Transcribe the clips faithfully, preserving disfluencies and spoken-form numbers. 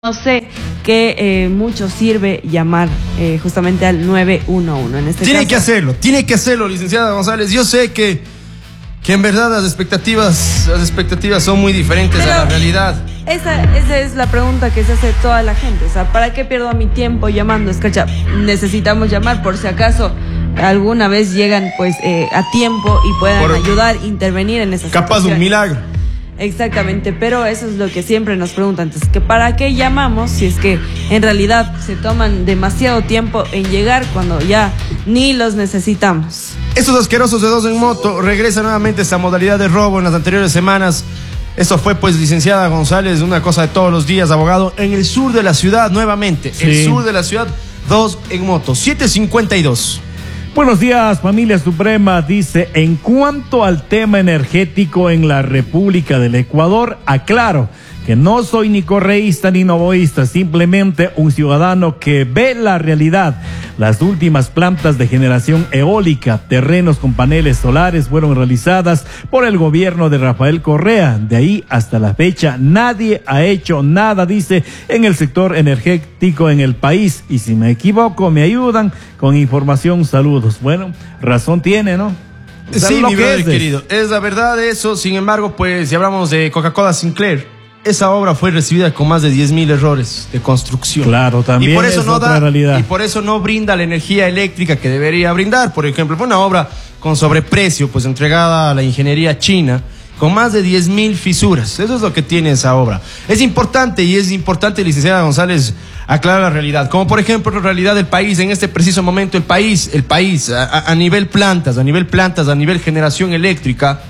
No sé que eh, mucho sirve llamar eh, justamente al nueve uno uno en este Tiene caso. que hacerlo, tiene que hacerlo, licenciada González. Yo sé que, que en verdad las expectativas, las expectativas son muy diferentes Pero a la realidad. Esa, esa es la pregunta que se hace toda la gente. O sea, ¿para qué pierdo mi tiempo llamando? Escucha, necesitamos llamar por si acaso alguna vez llegan pues eh, a tiempo y puedan Por- ayudar, intervenir en esas Capaz de un situaciones. milagro. Exactamente, pero eso es lo que siempre nos preguntan. Entonces, ¿que ¿para qué llamamos si es que en realidad se toman demasiado tiempo en llegar cuando ya ni los necesitamos? Estos asquerosos de dos en moto regresan nuevamente a esta modalidad de robo en las anteriores semanas. Esto fue, pues, licenciada González, una cosa de todos los días, abogado, en el sur de la ciudad nuevamente. Sí. El sur de la ciudad, dos en moto, siete cincuenta y dos. Buenos días, familia suprema. Dice, en cuanto al tema energético en la República del Ecuador, aclaro que no soy ni correísta ni novoísta, simplemente un ciudadano que ve la realidad. Las últimas plantas de generación eólica, terrenos con paneles solares, fueron realizadas por el gobierno de Rafael Correa. De ahí hasta la fecha nadie ha hecho nada, dice, en el sector energético en el país. Y si me equivoco, me ayudan con información. Saludos. Bueno, razón tiene, ¿no? Es Sí, lo mi que brother es. querido, es la verdad eso. Sin embargo, pues, si hablamos de Coca-Cola Sinclair, esa obra fue recibida con más de diez mil errores de construcción. Claro, también y por eso es no otra da, realidad. Y por eso no brinda la energía eléctrica que debería brindar. Por ejemplo, fue una obra con sobreprecio, pues entregada a la ingeniería china, con más de diez mil fisuras. Eso es lo que tiene esa obra. Es importante, y es importante, licenciada González, aclarar la realidad. Como por ejemplo, la realidad del país, en este preciso momento, el país, el país, a, a- a nivel plantas, a nivel plantas, a nivel generación eléctrica.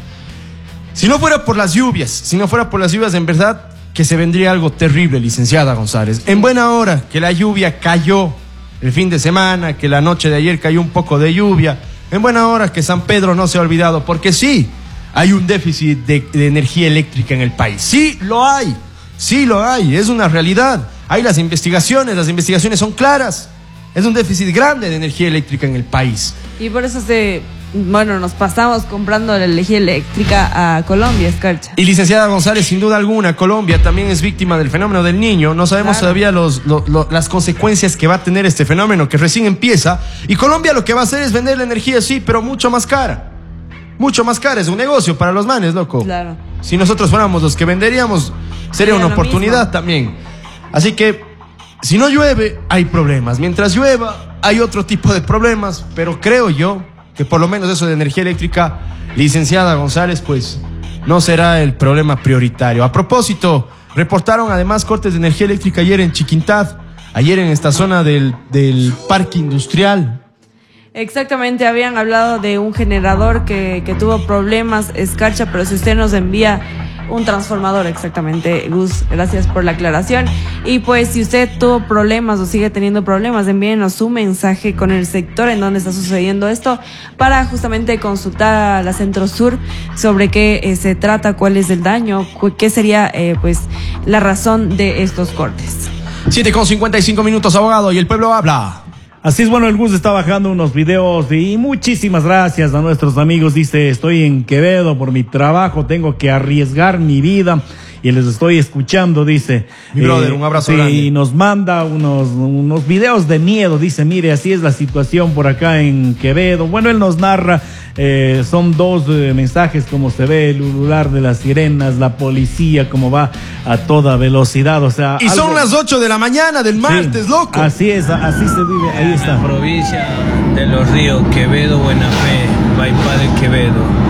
Si no fuera por las lluvias, si no fuera por las lluvias, en verdad que se vendría algo terrible, licenciada González. En buena hora que la lluvia cayó el fin de semana, que la noche de ayer cayó un poco de lluvia. En buena hora que San Pedro no se ha olvidado, porque sí, hay un déficit de, de energía eléctrica en el país. Sí, lo hay, sí lo hay, es una realidad. Hay las investigaciones, las investigaciones son claras. Es un déficit grande de energía eléctrica en el país. Y por eso se, bueno, nos pasamos comprando la energía eléctrica a Colombia, Escarcha. Y licenciada González, sin duda alguna, Colombia también es víctima del fenómeno del Niño. No sabemos Claro. todavía los, lo- lo- las consecuencias que va a tener este fenómeno que recién empieza. Y Colombia lo que va a hacer es vender la energía, sí, pero mucho más cara. Mucho más cara, es un negocio para los manes, loco. Claro. Si nosotros fuéramos los que venderíamos, sería Sería una lo oportunidad mismo. también. Así que, si no llueve, hay problemas. Mientras llueva, hay otro tipo de problemas. Pero creo yo que por lo menos eso de energía eléctrica, licenciada González, pues no será el problema prioritario. A propósito, reportaron además cortes de energía eléctrica ayer en Chiquintad, ayer en esta zona del, del parque industrial. Exactamente, habían hablado de un generador que, que tuvo problemas, Escarcha, pero si usted nos envía un transformador, exactamente, Gus, gracias por la aclaración. Y pues si usted tuvo problemas o sigue teniendo problemas, envíenos su mensaje con el sector en donde está sucediendo esto para justamente consultar a la Centro Sur sobre qué eh, se trata, cuál es el daño, cu- qué sería eh, pues la razón de estos cortes. siete con cincuenta y cinco minutos, abogado, y el pueblo habla. Así es, bueno, el Gus está bajando unos videos y muchísimas gracias a nuestros amigos. Dice, estoy en Quevedo por mi trabajo, tengo que arriesgar mi vida y les estoy escuchando, dice. Mi brother, un abrazo sí, grande. Y nos manda unos, unos videos de miedo, dice, mire, así es la situación por acá en Quevedo. Bueno, él nos narra, eh, son dos eh, mensajes, como se ve, el ulular de las sirenas, la policía, como va a toda velocidad, o sea... Y son algo- las ocho de la mañana del martes, Sí, loco. Así es, así se vive, ahí está. En la provincia de Los Ríos, Quevedo, Buena Fe, Baipá de Quevedo.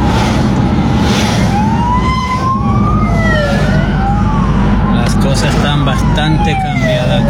Las cosas están bastante